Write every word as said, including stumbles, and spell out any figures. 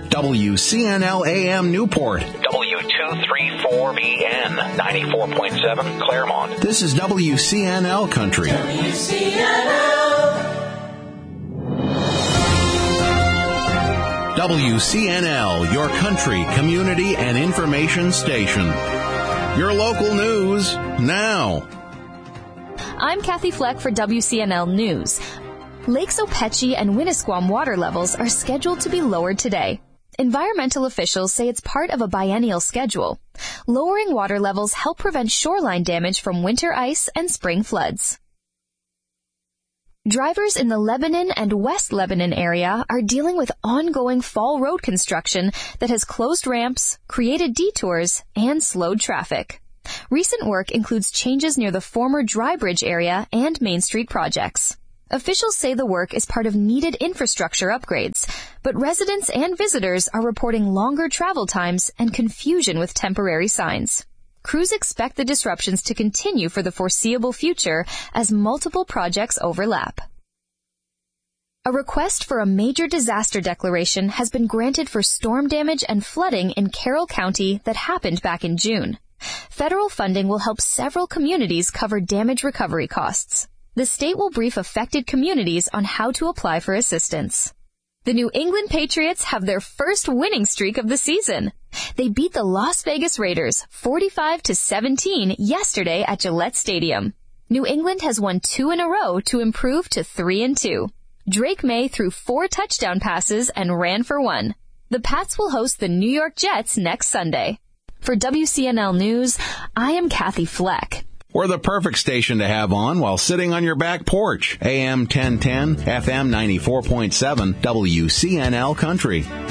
W C N L A M Newport. W two three four B N, ninety-four point seven Claremont. This is W C N L Country. W C N L. W C N L, your country, community, and information station. Your local news now. I'm Kathy Fleck for W C N L News. Lakes Opechee and Winnisquam water levels are scheduled to be lowered today. Environmental officials say it's part of a biennial schedule. Lowering water levels help prevent shoreline damage from winter ice and spring floods. Drivers in the Lebanon and West Lebanon area are dealing with ongoing fall road construction that has closed ramps, created detours, and slowed traffic. Recent work includes changes near the former Dry Bridge area and Main Street projects. Officials say the work is part of needed infrastructure upgrades, but residents and visitors are reporting longer travel times and confusion with temporary signs. Crews expect the disruptions to continue for the foreseeable future as multiple projects overlap. A request for a major disaster declaration has been granted for storm damage and flooding in Carroll County that happened back in June. Federal funding will help several communities cover damage recovery costs. The state will brief affected communities on how to apply for assistance. The New England Patriots have their first winning streak of the season. They beat the Las Vegas Raiders forty-five to seventeen yesterday at Gillette Stadium. New England has won two in a row to improve to three and two. Drake May threw four touchdown passes and ran for one. The Pats will host the New York Jets next Sunday. For W C N L News, I am Kathy Fleck. We're the perfect station to have on while sitting on your back porch. A M ten ten, F M ninety-four point seven, W C N L Country.